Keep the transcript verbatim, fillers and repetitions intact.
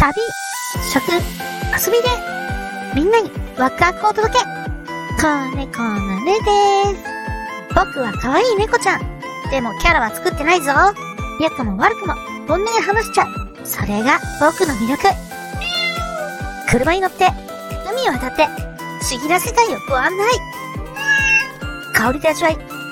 旅、食、遊びで、みんなにワクワクをお届け。子猫のねです。僕は可愛い猫ちゃん。でもキャラは作ってないぞ。良くも悪くも本音で話しちゃう。それが僕の魅力。車に乗って、海を渡って、不思議な世界をご案内。香りで味わい、